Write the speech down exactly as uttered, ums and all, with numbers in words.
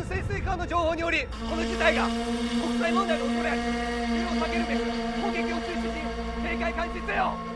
潜水艦の情報によりこの事態が国際問題の恐れあり、それを避けるべく攻撃を中止し警戒監視せよ。